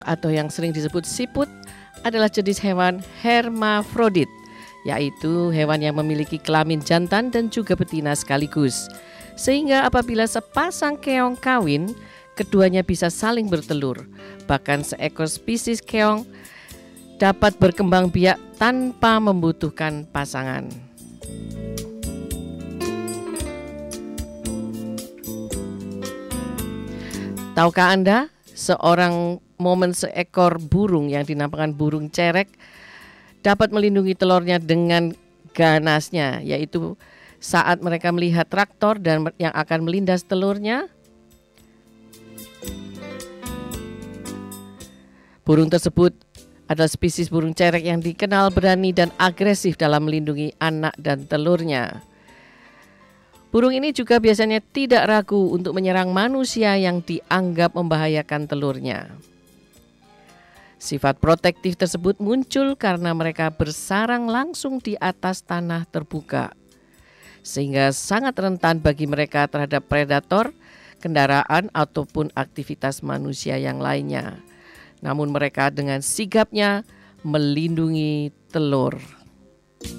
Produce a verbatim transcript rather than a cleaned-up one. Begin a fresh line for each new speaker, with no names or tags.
atau yang sering disebut siput adalah jenis hewan hermafrodit, yaitu hewan yang memiliki kelamin jantan dan juga betina sekaligus. Sehingga apabila sepasang keong kawin, keduanya bisa saling bertelur. Bahkan seekor spesies keong dapat berkembang biak tanpa membutuhkan pasangan. Tahukah Anda, seorang momen seekor burung yang dinamakan burung cerek dapat melindungi telurnya dengan ganasnya, yaitu saat mereka melihat traktor dan yang akan melindas telurnya. Burung tersebut adalah spesies burung cerek yang dikenal berani dan agresif dalam melindungi anak dan telurnya. Burung ini juga biasanya tidak ragu untuk menyerang manusia yang dianggap membahayakan telurnya. Sifat protektif tersebut muncul karena mereka bersarang langsung di atas tanah terbuka, sehingga sangat rentan bagi mereka terhadap predator, kendaraan, ataupun aktivitas manusia yang lainnya. Namun mereka dengan sigapnya melindungi telur.